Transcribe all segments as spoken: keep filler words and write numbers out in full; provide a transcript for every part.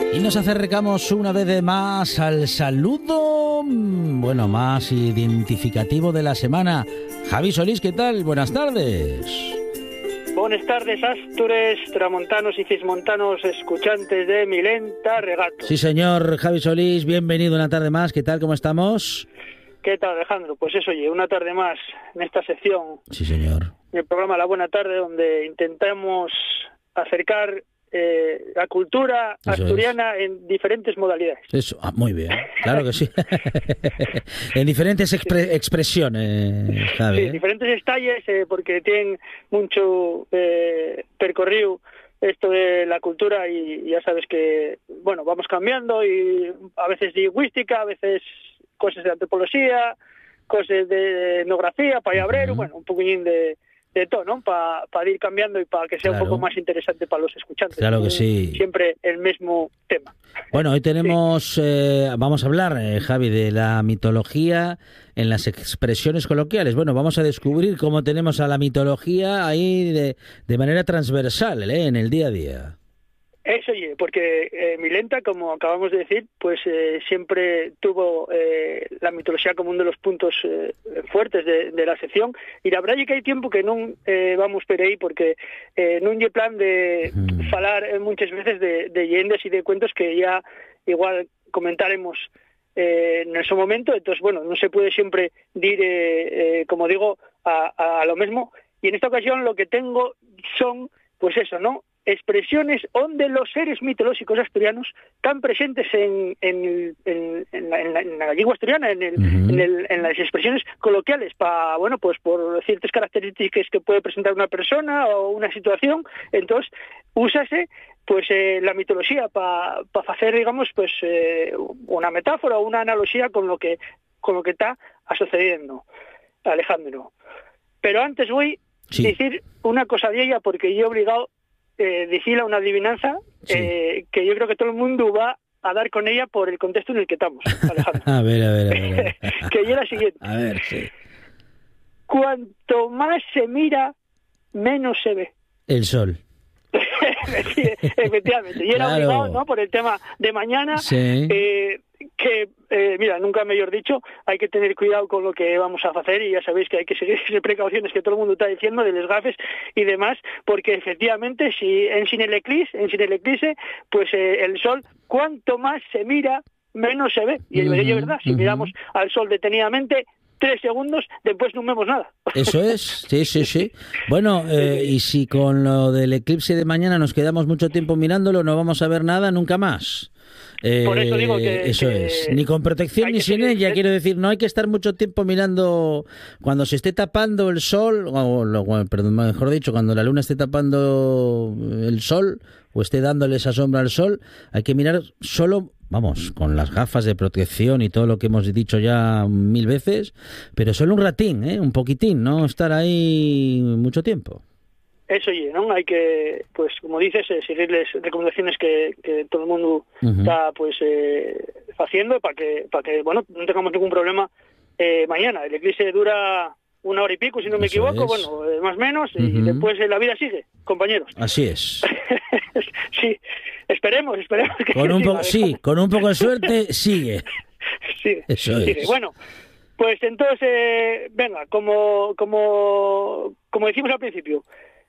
Y nos acercamos una vez más al saludo, bueno, más identificativo de la semana. Javi Solís, ¿qué tal? Buenas tardes. Buenas tardes, Astures, tramontanos y cismontanos, escuchantes de Milenta Regato. Sí, señor, Javi Solís, bienvenido una tarde más. ¿Qué tal? ¿Cómo estamos? ¿Qué tal, Alejandro? Pues eso, oye, una tarde más en esta sección. Sí, señor. En el programa La Buena Tarde, donde intentamos acercar eh, la cultura Eso asturiana es. en diferentes modalidades. Eso, ah, muy bien, claro que sí. En diferentes expre- sí. expresiones, Javi. Sí, ¿eh? diferentes estalles, eh, porque tienen mucho eh, percorrido esto de la cultura y, y ya sabes que, bueno, vamos cambiando y a veces lingüística, a veces cosas de antropología, cosas de etnografía, payabrero, uh-huh. bueno, un poquillín de, de todo, ¿no? Para pa ir cambiando y para que sea claro. un poco más interesante para los escuchantes. Claro que sí. Siempre el mismo tema. Bueno, hoy tenemos, sí. eh, vamos a hablar, eh, Javi, de la mitología en las expresiones coloquiales. Bueno, vamos a descubrir cómo tenemos a la mitología ahí de, de manera transversal, ¿eh? En el día a día. Eso, oye, porque eh, Milenta, como acabamos de decir, pues eh, siempre tuvo eh, la mitología como uno de los puntos eh, fuertes de, de la sección, y la verdad es que hay tiempo que non eh, vamos por aí, porque eh, non lle plan de mm. falar eh, muchas veces de, de leyendas y de cuentos que ya igual comentaremos eh, en ese momento. Entonces, bueno, no se puede siempre dir, eh, eh, como digo, a, a lo mismo, y en esta ocasión lo que tengo son, pues eso, ¿no?, expresiones donde los seres mitológicos asturianos están presentes en, en, en, en, la, en, la, en la lengua asturiana, en, el, uh-huh. en, el, en las expresiones coloquiales, para, bueno, pues por ciertas características que puede presentar una persona o una situación. Entonces, úsase pues eh, la mitología para pa hacer, digamos, pues eh, una metáfora o una analogía con lo que con lo que está sucediendo, Alejandro. Pero antes voy sí. a decir una cosa de ella, porque yo he obligado Eh, decirle una adivinanza sí. eh, que yo creo que todo el mundo va a dar con ella por el contexto en el que estamos, Alejandro. a ver, a ver, a ver. A ver. Que es la siguiente. A ver, sí. Cuanto más se mira, menos se ve. El sol. Sí, efectivamente. Y era claro. obligado, ¿no?, por el tema de mañana. Sí. Eh, que, eh, mira, nunca mejor dicho, hay que tener cuidado con lo que vamos a hacer, y ya sabéis que hay que seguir esas precauciones que todo el mundo está diciendo de los gafes y demás, porque efectivamente, si en sin el eclipse, en sin el eclipse, pues eh, el sol, cuanto más se mira, menos se ve. Y uh-huh, es verdad, si uh-huh. miramos al sol detenidamente, tres segundos, después no vemos nada. Eso es, sí, sí, sí. Bueno, eh, y si con lo del eclipse de mañana nos quedamos mucho tiempo mirándolo, no vamos a ver nada nunca más. Eh, Por eso digo que... Eso que es, ni con protección ni sin ella, quiero decir, no hay que estar mucho tiempo mirando cuando se esté tapando el sol, o, o perdón, mejor dicho, cuando la luna esté tapando el sol, o esté dándole esa sombra al sol, hay que mirar solo... Vamos, con las gafas de protección y todo lo que hemos dicho ya mil veces, pero solo un ratín, ¿eh? Un poquitín, no estar ahí mucho tiempo. Eso, oye, ¿no? Hay que, pues como dices, eh, seguir las recomendaciones que, que todo el mundo uh-huh. está pues eh, haciendo para que, para que, bueno, no tengamos ningún problema eh, mañana. El eclipse dura una hora y pico, si no me Eso equivoco, es. bueno, eh, más o menos, uh-huh. y después eh, la vida sigue, compañeros. Así es. Sí, esperemos, esperemos que con un siga, po- Sí, con un poco de suerte sigue. Sigue, Eso sigue. es. Bueno, pues entonces, eh, venga, como, como, como decimos al principio,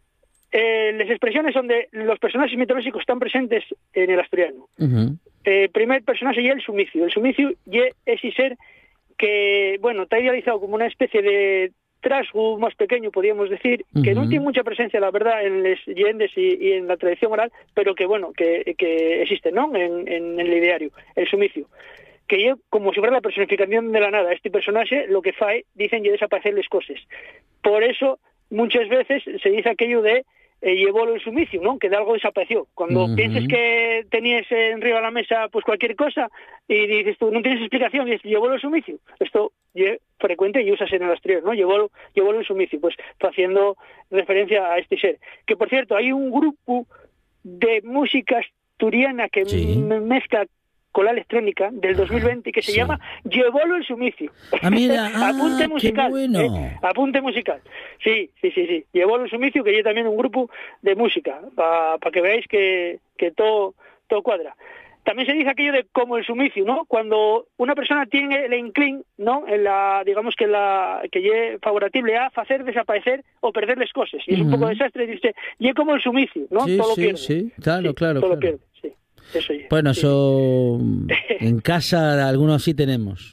eh, las expresiones donde los personajes mitológicos están presentes en el asturiano. Uh-huh. El primer personaje y el sumicio. El sumicio y es ese ser que, bueno, está idealizado como una especie de trasgo más pequeño, podríamos decir, uh-huh. que no tiene mucha presencia, la verdad, en las leyendas y, y en la tradición oral, pero que, bueno, que, que existe, ¿no?, en, en el ideario, el sumicio. Que yo, como si fuera la personificación de la nada, este personaje lo que fae, dicen, y desaparecer las cosas. Por eso, muchas veces se dice aquello de eh, llevó el sumicio, ¿no?, que de algo desapareció. Cuando uh-huh. pienses que tenías en arriba de la mesa pues cualquier cosa y dices tú, no tienes explicación, y dices, llevó el sumicio. Esto es frecuente y usas en el asturiano, ¿no? Llevó, llevó el sumicio, pues haciendo referencia a este ser. Que, por cierto, hay un grupo de música asturiana que sí. m- mezcla con la electrónica del dos mil veinte, que se sí. llama Llevolo el sumicio. Ah, mira, ah, apunte musical. Qué bueno. ¿eh? Apunte musical. Sí, sí, sí, sí. Llevolo el sumicio, que hay también un grupo de música, para pa que veáis que, que todo, todo cuadra. también se dice aquello de como el sumicio, ¿no? Cuando una persona tiene el inclín, ¿no? En la, digamos que la que lle favorable a hacer desaparecer o perder las cosas. Y es un Uh-huh. poco desastre, dice, lle como el sumicio, ¿no? Sí, todo sí, lo pierde. sí, claro, Sí, claro, todo claro. lo pierde, sí. Eso ye. Bueno, sí, eso sí. en casa algunos sí tenemos.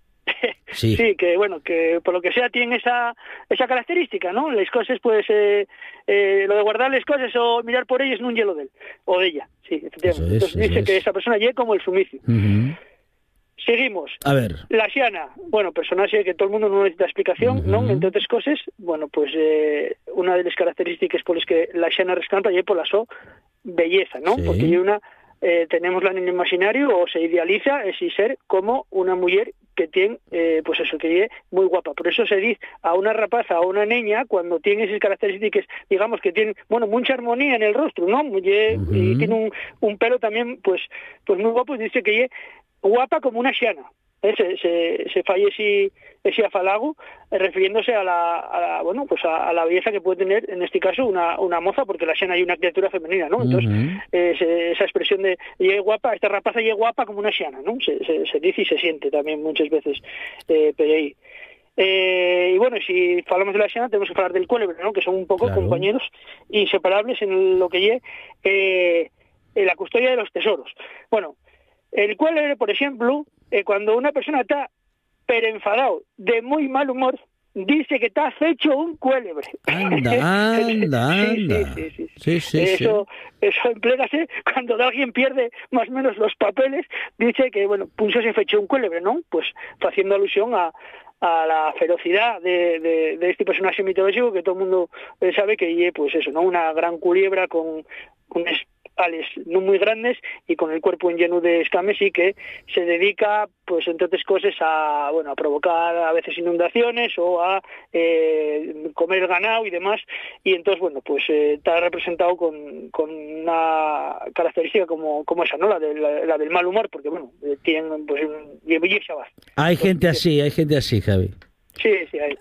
Sí. Sí, que bueno, que por lo que sea tienen esa esa característica, ¿no? Las cosas, pues, eh, eh, lo de guardar las cosas o mirar por ellas no un hielo de él, o de ella, sí, efectivamente. Eso es, Entonces eso dice es. que esa persona lle como el sumicio. Uh-huh. Seguimos. A ver. La xiana, bueno, personaje que todo el mundo no necesita explicación, Uh-huh. ¿no? Entre otras cosas, bueno, pues eh, una de las características por las que la xiana rescanta lle por la so belleza, ¿no? Sí. Porque hay una eh, tenemos en el imaginario o se idealiza ese ser como una mujer que tiene, eh, pues eso, que es muy guapa. Por eso se dice a una rapaza, a una niña, cuando tiene esas características, digamos que tiene, bueno, mucha armonía en el rostro, ¿no? Y, Uh-huh. y tiene un, un pelo también, pues, pues muy guapo, y dice que es guapa como una xiana. ¿Eh? Se, se, se falla ese, ese afalago eh, refiriéndose a la, a la bueno pues a, a la belleza que puede tener en este caso una, una moza, porque la xiana hay una criatura femenina, ¿no? Entonces Uh-huh. eh, se, esa expresión de "Lle guapa, esta rapaza lle guapa como una xiana", ¿no? Se, se, se dice y se siente también muchas veces eh, pero ahí. Eh, y bueno, si hablamos de la xiana tenemos que hablar del cuélebre, ¿no? Que son un poco Claro. compañeros inseparables en lo que lle eh, en la custodia de los tesoros. Bueno, el cuélebre, por ejemplo, eh, cuando una persona está perenfadado, de muy mal humor, dice que está hecho un cuélebre. Anda, anda, Sí, sí, anda. sí, sí. Sí, sí, eso, eso emplégase cuando alguien pierde más o menos los papeles, dice que, bueno, puso se fechó un cuélebre, ¿no? Pues haciendo alusión a, a la ferocidad de, de, de este personaje mitológico que todo el mundo eh, sabe que es, pues eso, ¿no? Una gran culebra con, con ales no muy grandes y con el cuerpo lleno de escames, y que se dedica, pues entre otras cosas, a bueno a provocar a veces inundaciones o a eh, comer el ganado y demás. Y entonces, bueno, pues eh, está representado con, con una característica como, como esa, ¿no? La, de, la, la del mal humor, porque bueno, eh, tienen pues un hay gente así, hay gente así, Javi. Sí, sí, hay.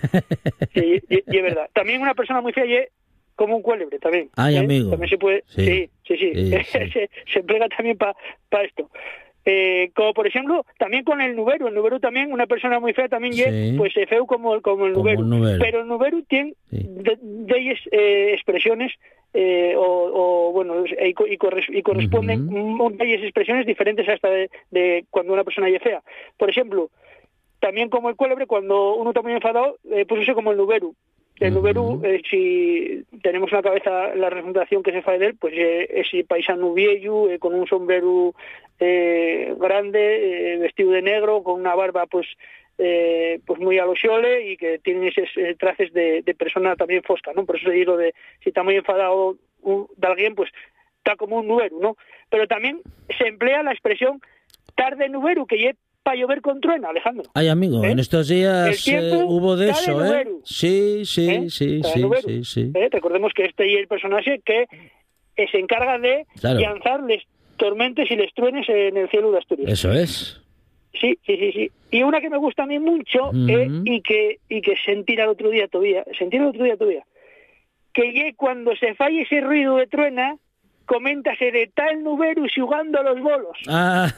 Sí, y, y, y es verdad. También una persona muy fea y como un cuélebre también. Ay, ¿eh? amigo. También se puede, sí, sí, sí, sí. sí, sí. se, se emplea también para pa esto. Eh, como por ejemplo, también con el nubero. El nubero también, una persona muy fea también, sí. pues se feo como, como el nubero. Como nubero. Pero el nubero tiene sí. de, de ellas eh, expresiones eh, o, o, bueno, y, y, corres, y corresponden uh-huh. a ellas expresiones diferentes hasta de, de cuando una persona es fea. Por ejemplo, también como el cuélebre, cuando uno está muy enfadado, eh, pues eso como el nubero. El Nuberu, eh, si tenemos en la cabeza la representación que se fa de él, pues eh, ese paisano viejo, eh, con un sombrero eh, grande, eh, vestido de negro, con una barba pues eh, pues muy a lo xole, y que tiene esos eh, trajes de, de persona también fosca, ¿no? Por eso digo de si está muy enfadado uh, de alguien, pues está como un Nuberu, ¿no? Pero también se emplea la expresión tarde Nuberu, que es para llover con truena, Alejandro. Ay, amigo, ¿eh? En estos días eh, hubo de eso, ¿eh? Sí, sí, ¿Eh? sí, sí, sí, sí. ¿Eh? Recordemos que este es el personaje que eh, se encarga de claro. lanzar les tormentes y les truenes en el cielo de Asturias. Eso es. Sí, sí, sí, sí. Y una que me gusta a mí mucho uh-huh. eh, y que y que sentir el otro día todavía, sentir el otro día todavía, que cuando se falle ese ruido de truena, coméntase de tal Nuberu xugando a los bolos. Ah.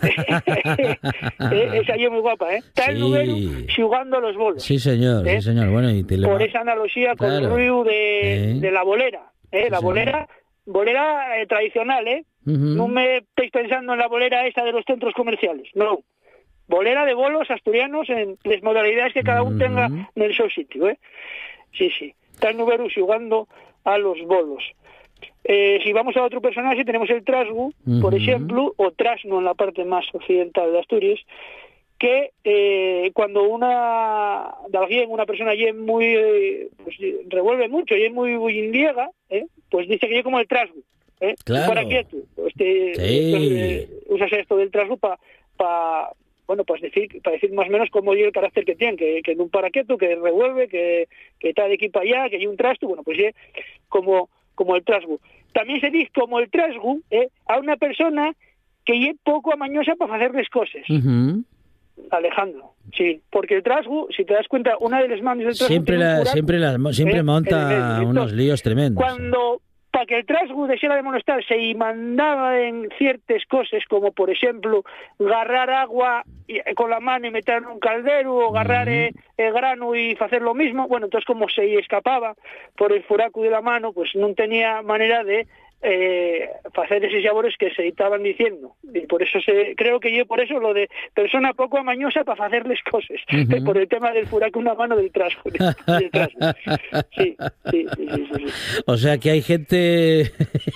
eh, esa es muy guapa, ¿eh? Tal sí. Nuberu xugando a los bolos. Sí, señor, ¿eh? sí, señor. Bueno, y te Por esa analogía con claro. el ruido de, ¿Eh? de la bolera, ¿eh? Sí, la bolera, bolera eh, tradicional, ¿eh? Uh-huh. No me estáis pensando en la bolera esa de los centros comerciales, no. Bolera de bolos asturianos en las modalidades que cada uno uh-huh. tenga en el seu sitio, ¿eh? Sí, sí. Tal Nuberu xugando a los bolos. Eh, si vamos a otro personaje, tenemos el trasgu, uh-huh. por ejemplo, o trasno en la parte más occidental de Asturias, que eh, cuando una de alguien, una persona y es muy eh, pues, revuelve mucho y es muy bullindiega, ¿eh? Pues dice que es como el trasgu, ¿eh? Claro. Para quieto. Este, sí. pues, eh, usas esto del trasgu para pa, bueno, pues decir, para decir más o menos cómo es el carácter que tiene, que, que no un paraqueto, que revuelve, que, que está de aquí para allá, que hay un trasto, bueno, pues es como como el trasgu. También se dice como el trasgu eh, a una persona que es poco amañosa para hacer las cosas. Uh-huh. Alejandro, sí, porque el trasgu, si te das cuenta, una de las manos del trasgu siempre la, curaco, siempre la, siempre eh, monta el, el, el, unos líos tremendos. Cuando para que el trasgu deixara de molestarse e mandaba en ciertas cosas, como por exemplo agarrar agua con la mano e meter nun caldero, ou agarrar uh-huh. el grano e facer lo mismo, bueno, entonces como se escapaba por el furaco de la mano, pues non tenía manera de eh, facer esos labores que se estaban diciendo, y por eso se, creo que yo por eso lo de persona poco amañosa para hacerles cosas, uh-huh. por el tema del furaco una mano del trasgo, del trasgo. Sí, sí, sí, sí, sí, sí. O sea que hay gente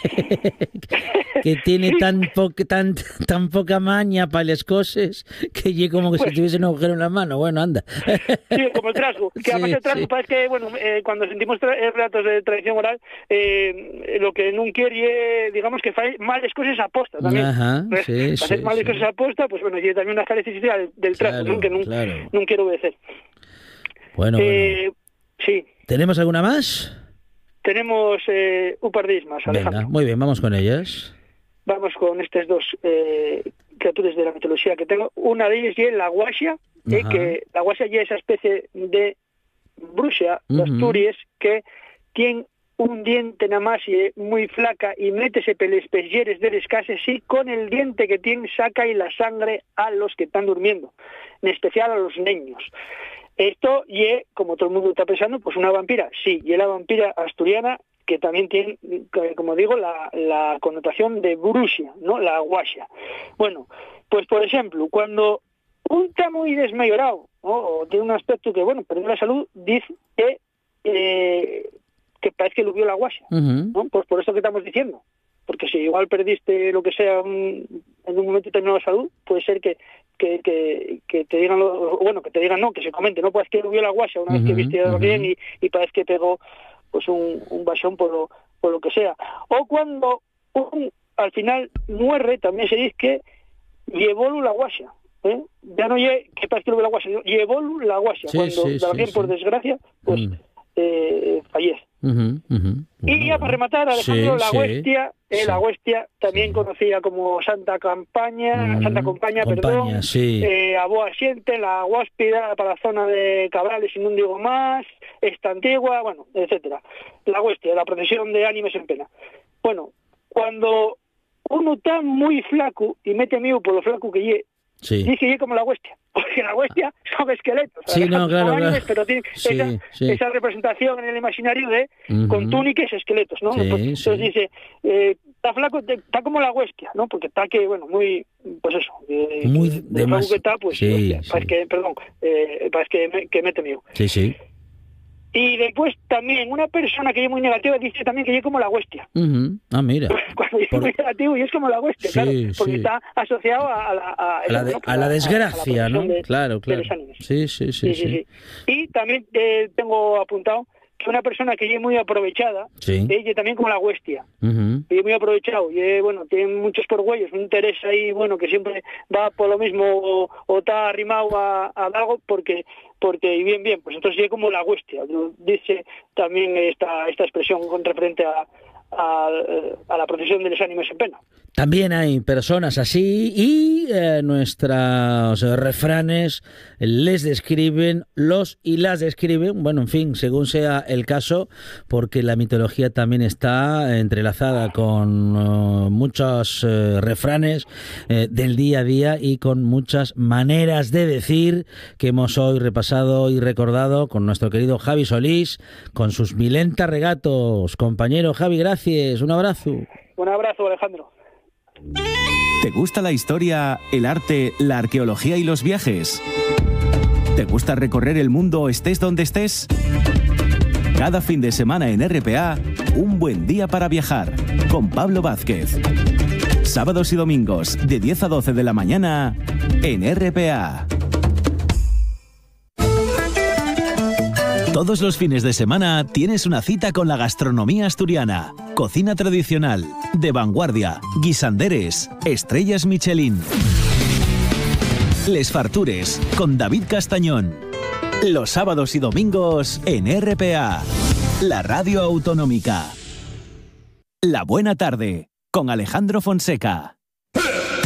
que tiene sí. tan, po tan, tan poca maña para las cosas que llega como que pues, si tuviese un agujero en la mano. Bueno, anda. Sí, como el trasgo. Que además sí, el trasgo, sí. Parece que, bueno, eh, cuando sentimos tra relatos de tradición oral, eh, lo que no quiere, eh, digamos, que fa males cosas aposta también. Ajá, pues, sí, para hacer sí, males sí. cosas aposta, pues bueno, y también una característica del, del trasgo, claro, ¿no? Que no, claro. no quiero obedecer. Bueno, eh, bueno. Sí. ¿Tenemos alguna más? Tenemos eh, un par de ismas, Alejandro. Venga, muy bien, vamos con ellas. Vamos con estas dos eh, criaturas de la mitología que tengo. Una de ellas es la guaxia, eh, que la guaxia es esa especie de bruxa de uh-huh. Asturias que tiene un diente nada más y es muy flaca y métese peles pelleres de las casas y con el diente que tiene saca y la sangre a los que están durmiendo, en especial a los niños. Esto y es, como todo el mundo está pensando, pues una vampira, sí, y es la vampira asturiana que también tiene, como digo, la, la connotación de bruxa, ¿no? La guaxia. Bueno, pues por ejemplo, cuando un está muy desmayorado, ¿no? O tiene un aspecto que, bueno, perdió la salud, dice que, eh, que parece que lo vio la guaxia, uh-huh. ¿no? Pues por eso que estamos diciendo. Porque si igual perdiste lo que sea un, en un momento determinado de salud, puede ser que que, que, que te digan, lo, bueno, que te digan no, que se comente, no, pues que lo vio la guaxia una uh-huh, vez que viste uh-huh. bien y, y parece que pegó pues un, un bachón por lo, por lo que sea. O cuando un, al final muere, también se dice que llevó la guaxia, ¿eh? Ya no lle, que parece que lo vio la guaxia, llevó la guaxia, sí, cuando sí, alguien sí, por sí. desgracia, pues uh-huh. eh, fallece. Uh-huh, uh-huh. Y ya para rematar, Alejandro, sí, la huestia, sí, eh, sí. la huestia también sí. conocida como Santa Campaña, uh-huh. Santa Compaña, Compañía, perdón, sí. eh, Aboa Siente, la Guáspida para la zona de Cabrales y no digo más, esta antigua, bueno, etcétera. La huestia, la procesión de ánimes en pena. Bueno, cuando uno está muy flaco y mete miedo por lo flaco que lle, sí. dice que lle como la huestia. Porque la huestia son esqueletos, sí, no, claro, animes, claro. pero tienen sí, esa, sí. esa representación en el imaginario de uh-huh. con túnicas esqueletos, ¿no? Sí, Entonces sí. dice, eh, está flaco, está como la huestia, ¿no? Porque está que, bueno, muy, pues eso, eh, muy de, de más. Que está, pues, sí, hostia, sí. parece que, perdón, eh, parece que, me, que mete mío. Sí, sí. Y después también una persona que es muy negativa dice también que es como la huestia. Uh-huh. Ah, mira. Cuando es Por... muy negativo y es como la huestia, sí, claro, porque sí. está asociado a la, a, a la, de, ¿no? a la desgracia, a, a la ¿no? De, claro, claro. Sí, sí, sí, sí, sí, sí, sí. Y también eh, tengo apuntado que una persona que es muy aprovechada, sí. ella también como la huestia, uh-huh. y es muy aprovechado, y bueno, tiene muchos porgüellos, un interés ahí, bueno, que siempre va por lo mismo o, o está arrimado a, a algo porque porque y bien, bien, pues entonces es como la huestia, dice también esta, esta expresión con referente a, a, a la procesión de los ánimes en pena. También hay personas así y eh, nuestros refranes les describen, los y las describen, bueno, en fin, según sea el caso, porque la mitología también está entrelazada con uh, muchos uh, refranes uh, del día a día y con muchas maneras de decir que hemos hoy repasado y recordado con nuestro querido Javi Solís, con sus milenta regatos. Compañero Javi, gracias, un abrazo. Un abrazo, Alejandro. ¿Te gusta la historia, el arte, la arqueología y los viajes? ¿Te gusta recorrer el mundo estés donde estés? Cada fin de semana en R P A, un buen día para viajar, con Pablo Vázquez. Sábados y domingos, de diez a doce de la mañana, en R P A. Todos los fines de semana tienes una cita con la gastronomía asturiana. Cocina tradicional, de vanguardia, guisanderes, estrellas Michelin. Les Fartures, con David Castañón. Los sábados y domingos en R P A, la radio autonómica. La Buena Tarde, con Alejandro Fonseca.